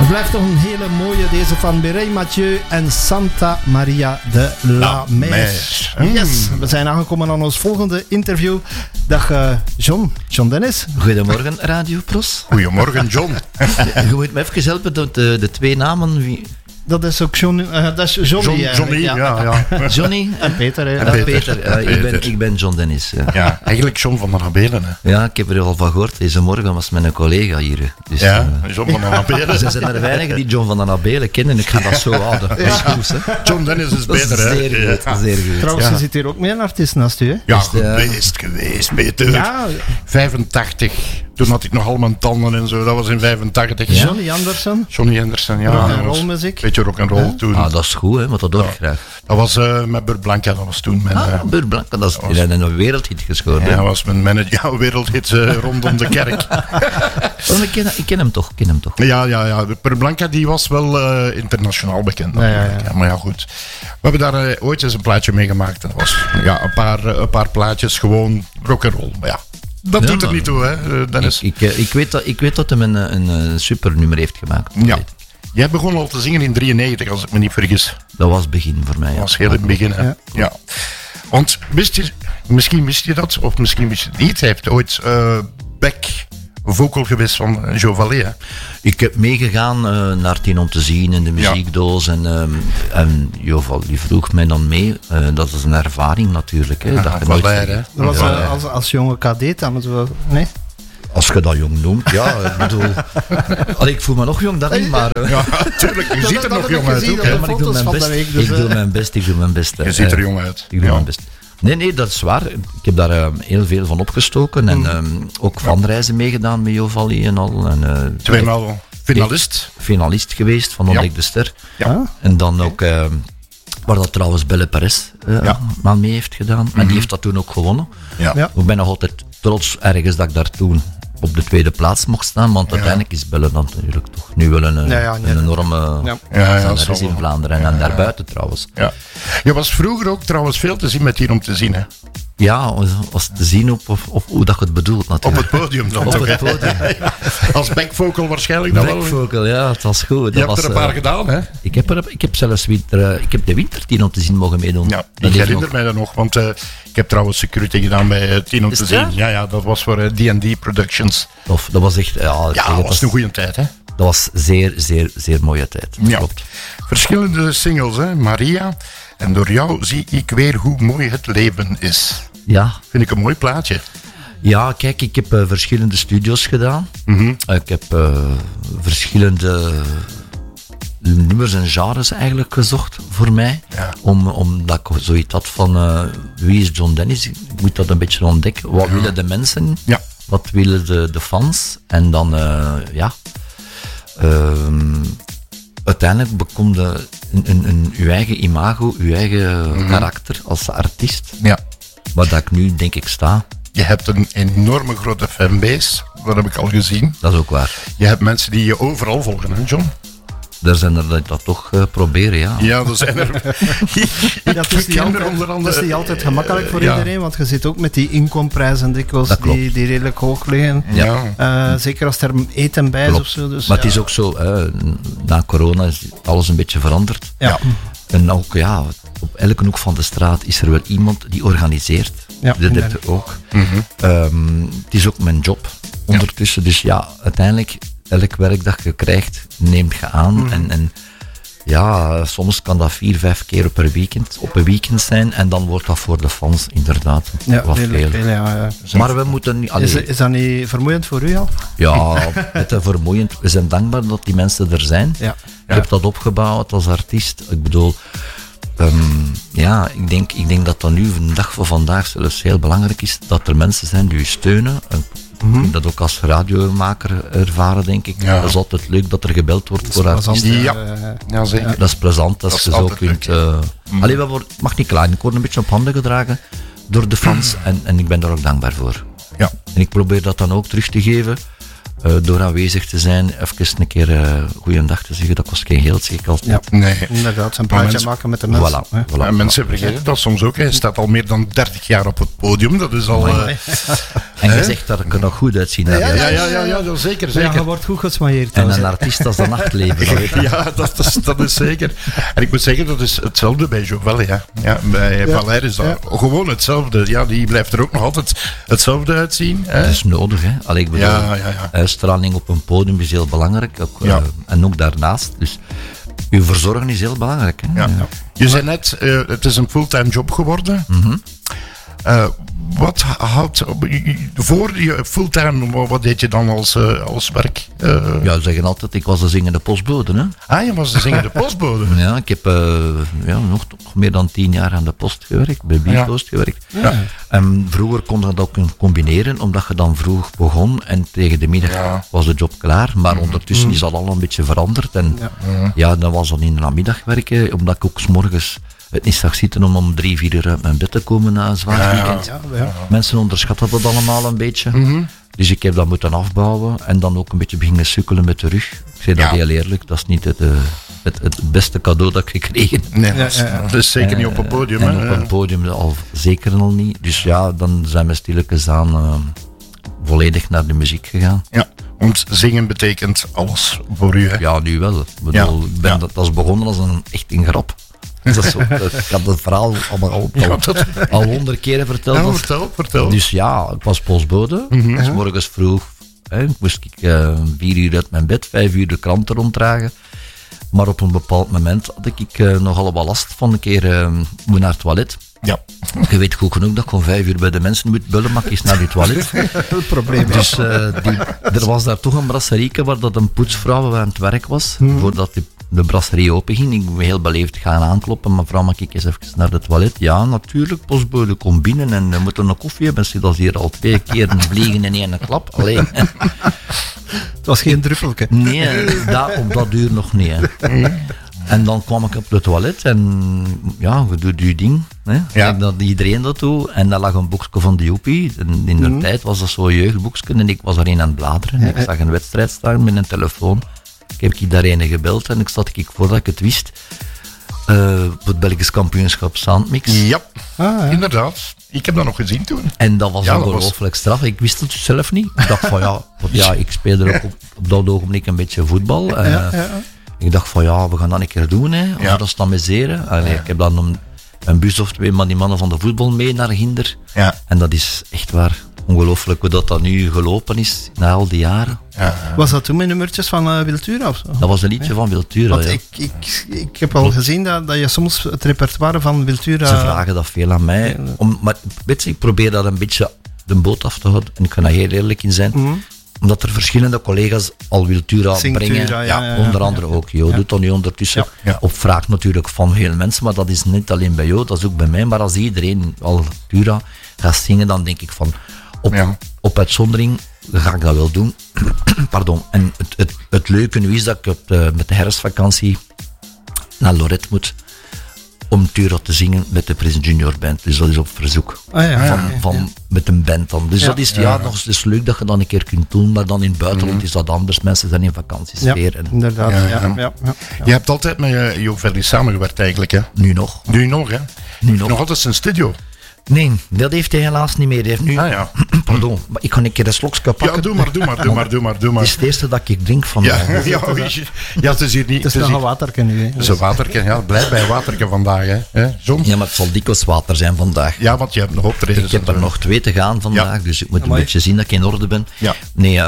blijft toch een hele mooie, deze van Mireille Mathieu en Santa Maria de la Mer. Yes, we zijn aangekomen aan ons volgende interview. Dag John Dennis. Goedemorgen, Radio Pros. Goedemorgen, John. Je moet me even helpen door de twee namen. Wie? Dat is ook Johnny. Johnny, ja. Johnny en Peter. Ik ben John Dennis. Ja, eigenlijk John van der Abelen. Hè. Ja, ik heb er al van gehoord. Deze morgen was mijn collega hier. Dus, John van der Abelen. Ze zijn er weinigen die John van der Abelen kennen. Ik ga dat zo houden. Dat is goed, hè. John Dennis is beter, hè. Zeer goed. Trouwens, je zit hier ook met een artiest naast u, hè? Ja, geweest, Peter. Ja. 85. Toen had ik nog al mijn tanden en zo. Dat was in 85. Ja. Johnny Anderson. Johnny Anderson, ja. Rock'n'roll muziek. Beetje rock'n'roll toen. Ah, dat is goed, hè, want dat doe ik graag. Dat was met Burt Blanca, dat was toen mijn... Burt Blanca, dat is een wereldhit gescoord. Ja, dat was mijn manager, wereldhit rondom de kerk. Ik ken hem toch. Ja. Burt Blanca die was wel internationaal bekend. Ja. Maar ja, goed. We hebben daar ooit eens een plaatje mee gemaakt. Dat was een paar plaatjes, gewoon rock'n'roll. Maar ja. Dat doet er niet toe, hè, Dennis. Ik weet dat hij een super nummer heeft gemaakt. Ja. Jij begon al te zingen in 93, als ik me niet vergis. Dat was het begin voor mij. Dat was heel in het begin, hè. Ja. Want misschien wist je dat, of misschien wist je het niet. Hij heeft ooit back vocal geweest van Jo Vallée, hè. Ik heb meegegaan naar Tien om te zien in de muziekdoos. En Jo Vallée vroeg mij dan mee. Dat is een ervaring natuurlijk. Hè. Dat was als jonge cadet dan zo, nee? Als je dat jong noemt, ja. Ik bedoel... ik voel me nog jong, dat niet, maar... Ja, tuurlijk. Je ziet er nog jong uit ook, hè. Maar ik doe mijn best. Ik doe mijn best. Je ziet er jong uit. Ik doe mijn best. Nee, dat is waar. Ik heb daar heel veel van opgestoken. En ook van reizen meegedaan met Jo Vallée en al. En, tweemaal finalist. Finalist geweest van Ontdek de Ster. Ja. En dan ook... waar dat trouwens Belle Perez aan mee heeft gedaan. En die heeft dat toen ook gewonnen. Ja. Ik ben nog altijd trots ergens dat ik daar toen op de tweede plaats mocht staan. Want uiteindelijk is Belle dan natuurlijk toch nu wel een enorme zangeres in Vlaanderen. En daarbuiten trouwens. Ja. Je was vroeger ook trouwens veel te zien met Hier om te zien, hè? Ja, als te zien op hoe dat je het bedoelt natuurlijk. Op het podium dan. Op het podium. Als backvocal waarschijnlijk dan wel. Backvocal, ja, het was goed. Je hebt er een paar gedaan, hè? Ik heb zelfs de winter 10 om te zien mogen meedoen. Ja, ik herinner mij dat nog, want ik heb trouwens security gedaan bij 10 om te zien. Ja, dat was voor D&D Productions. Of, dat was echt... dat was een goede tijd, hè? Dat was zeer, zeer, zeer mooie tijd. Ja. Klopt. Verschillende singles, hè? Maria. En door jou zie ik weer hoe mooi het leven is. Ja. Vind ik een mooi plaatje. Ja, kijk, ik heb verschillende studios gedaan. Mm-hmm. Ik heb verschillende nummers en genres eigenlijk gezocht voor mij. Ja. Omdat ik zoiets had van wie is John Dennis? Ik moet dat een beetje ontdekken. Wat willen de mensen? Ja. Wat willen de fans? En dan, uiteindelijk bekom je je eigen imago, je eigen karakter als artiest. Ja. Waar dat ik nu denk ik sta. Je hebt een enorme grote fanbase, dat heb ik al gezien. Dat is ook waar. Je hebt mensen die je overal volgen, hè, John? Er zijn er dat toch proberen, ja. Ja, er zijn er. Dat is niet altijd gemakkelijk voor iedereen, want je zit ook met die inkomprijzen dikwijls die redelijk hoog liggen. Ja. Zeker als er eten bij is of zo. Dus, maar het is ook zo, na corona is alles een beetje veranderd. Ja. En ook, op elke hoek van de straat is er wel iemand die organiseert. Ja, dat heb ik ook. Mm-hmm. Het is ook mijn job ondertussen. Dus uiteindelijk, elk werk dat je krijgt, neemt je aan. Mm-hmm. En soms kan dat 4-5 keer op een weekend zijn. En dan wordt dat voor de fans inderdaad wat veel. Maar we moeten niet... Is dat niet vermoeiend voor u al? Ja, het is vermoeiend. We zijn dankbaar dat die mensen er zijn. Ja. Ik heb dat opgebouwd als artiest. Ik bedoel... ik denk dat dat nu, een dag van vandaag, zelfs heel belangrijk is dat er mensen zijn die u steunen. Ik denk dat ook als radiomaker ervaren, denk ik. Ja. Dat is altijd leuk dat er gebeld wordt voor artiesten. Ja, zeker. Dat is plezant als je zo kunt... mag niet klaar, ik word een beetje op handen gedragen door de fans en ik ben daar ook dankbaar voor. Ja. En ik probeer dat dan ook terug te geven. Door aanwezig te zijn, even een keer goeiedag te zeggen, dat kost geen geld, zeg ik altijd. Ja, nee. Inderdaad, een praatje maken met de mensen. Voilà. En mensen vergeten dat soms ook. Hij staat al meer dan 30 jaar op het podium. Dat is al En je zegt dat ik er nog goed uitzien. Ja, dat zeker. Ja, je wordt goed gesmailleerd. En een artiest als een nachtleven. Dat weet je. Ja, dat is zeker. En ik moet zeggen, dat is hetzelfde bij Jovel. Ja. Bij Valère is dat gewoon hetzelfde. Ja, die blijft er ook nog altijd hetzelfde uitzien. Dat is nodig, hè. Allee, ik bedoel, uitstraling op een podium is heel belangrijk. Ook, en ook daarnaast. Dus uw verzorgen is heel belangrijk. Hè. Ja. Je zei net, het is een fulltime job geworden. Wat had voor je fulltime, wat deed je dan als werk? Ja, ze zeggen altijd, ik was de zingende postbode. Hè? Ah, je was de zingende postbode. Ja, ik heb nog meer dan 10 jaar aan de post gewerkt, bij Bierpost gewerkt. Ja. En vroeger kon je dat ook combineren, omdat je dan vroeg begon en tegen de middag was de job klaar. Maar ondertussen is dat al een beetje veranderd. En dan was dat in de namiddag werken, omdat ik ook 's morgens het niet zag zitten om 3-4 uur uit mijn bed te komen na een zwaar weekend. Ja. Mensen onderschatten dat allemaal een beetje. Dus ik heb dat moeten afbouwen en dan ook een beetje beginnen sukkelen met de rug. Ik zeg dat heel eerlijk, dat is niet het beste cadeau dat ik gekregen heb. Nee, dat is zeker niet op een podium. En op een podium al zeker nog niet. Dus dan zijn we stilletjes aan volledig naar de muziek gegaan. Ja. Want zingen betekent alles voor u, hè? Ja, nu wel. Ik bedoel, dat is begonnen als echt een grap. Dat is zo, ik had het verhaal al 100 keren verteld. Vertel. Dus ik was postbode. Dus morgens vroeg moest ik 4 uur uit mijn bed, 5 uur de kranten ronddragen. Maar op een bepaald moment had ik nogal wat last van een keer moet naar het toilet. Ja. Je weet goed genoeg dat ik om 5 uur bij de mensen moet bellen, maar ik is naar het toilet. Het probleem. Dus er was daar toch een brasserieke waar dat een poetsvrouw aan het werk was, voordat de brasserie open ging. Ik ben heel beleefd gaan aankloppen. Mevrouw, mag ik eens even naar het toilet? Ja, natuurlijk. Postbode komt binnen en we moeten een koffie hebben. Dat is hier al 2 keer vliegen in 1 klap. Allee. Het was geen druppelke. Nee, op dat uur nog niet. Hè. En dan kwam ik op het toilet en je doet je ding. Hè. Ja. Dat iedereen dat doet. En daar lag een boekje van de Joepie. In de tijd was dat zo'n jeugdboekje en ik was erin aan het bladeren. Ik zag een wedstrijd staan met een telefoon. Ik heb daar een gebeld en ik zat voordat ik het wist op het Belgisch kampioenschap Soundmix. Ja, inderdaad. Ik heb dat nog gezien toen. En dat was ongelooflijk straf. Ik wist het zelf niet. Ik dacht van ik speelde ook op dat ogenblik een beetje voetbal. Ik dacht van we gaan dat een keer doen. Hè. We gaan dat amuseren. Ik heb dan een bus of 2 van die mannen van de voetbal mee naar Ginder. Ja. En dat is echt waar ongelooflijk hoe dat nu gelopen is na al die jaren. Ja. Was dat toen met nummertjes van Wiltura of zo? Dat was een liedje van Wiltura. Want ik heb al gezien dat je soms het repertoire van Wiltura... Ze vragen dat veel aan mij. Maar weet je, ik probeer dat een beetje de boot af te houden. En ik kan daar heel eerlijk in zijn. Omdat er verschillende collega's al Wiltura brengen. Onder andere ook. Jo doet dat nu ondertussen. Op vraag natuurlijk van veel mensen. Maar dat is niet alleen bij jou, dat is ook bij mij. Maar als iedereen al Wiltura gaat zingen, dan denk ik van... Op uitzondering ga ik dat wel doen. Pardon. En het leuke nu is dat ik met de herfstvakantie naar Lorette moet om Tura te zingen met de Prince Junior Band. Dus dat is op verzoek. Met een band dan. Dus dat is nog eens leuk dat je dan een keer kunt doen, maar dan in het buitenland is dat anders. Mensen zijn in vakantiesfeer. Ja, inderdaad. Je hebt altijd met Jo Verdi samengewerkt eigenlijk, hè? Nu nog. Nu nog, hè? Nog altijd zijn studio. Nee, dat heeft hij helaas niet meer. Hij heeft nu... Pardon, maar ik ga een keer een slokje pakken. Ja, doe maar. Het is het eerste dat ik drink vandaag. Het is hier niet... Het is nog een waterken nu, hè. Het is een waterken, blijf bij waterken vandaag, hè. John? Ja, maar het zal dikwijls water zijn vandaag. Ja, want je hebt nog optreden. Ik heb er nog 2 te gaan vandaag, dus ik moet een beetje zien dat ik in orde ben. Ja. Nee,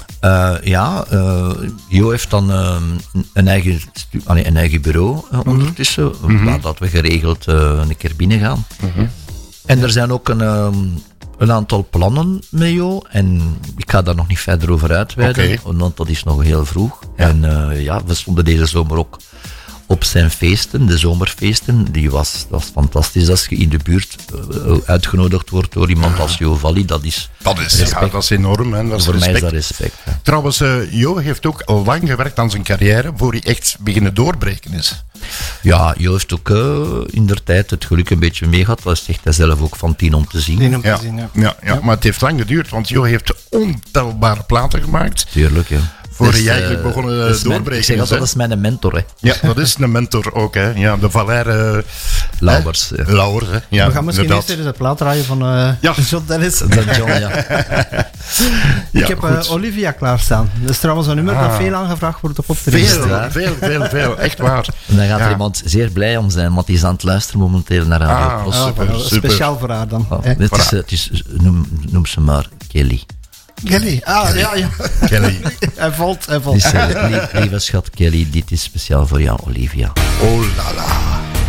Jo heeft dan een eigen bureau ondertussen, waar dat we geregeld een keer binnen gaan. En er zijn ook een aantal plannen met Jo. En ik ga daar nog niet verder over uitweiden, want dat is nog heel vroeg. Ja. En we stonden deze zomer ook op zijn feesten, de zomerfeesten. Dat was fantastisch als je in de buurt uitgenodigd wordt door iemand als Jo Valli. Dat is enorm. Hè? Dat is voor respect. mij is dat respect. Hè. Trouwens, Jo heeft ook al lang gewerkt aan zijn carrière voor hij echt beginnen doorbreken is. Ja, Jo heeft ook in der tijd het geluk een beetje meegehad. Dat zegt hij zelf ook van 10 om te zien. Ja, maar het heeft lang geduurd, want Jo heeft ontelbare platen gemaakt. Tuurlijk, ja. Voor Dus, je eigenlijk begonnen doorbreken. Ik zeg altijd, dat is mijn mentor, hè. Ja, dat is een mentor ook, hè. Ja, de Valère... Lauwers. Ja. Lauwers, hè. Ja, We gaan misschien inderdaad. eerst eens de plaat draaien van John Dennis. Dan John, ja. Ik heb goed. Olivia klaarstaan. Dat is trouwens een nummer dat veel aangevraagd wordt op de Veel. Echt waar. En dan gaat Ja. er iemand zeer blij om zijn, want die is aan het luisteren momenteel naar Radio Ah, Plus. super. Speciaal voor haar dan. Oh, hè. het is, noem ze maar Kelly. Kelly. Ah, ja. Kelly. Hij valt. Dus, lieve schat Kelly, dit is speciaal voor jou, Olivia. Oh la la.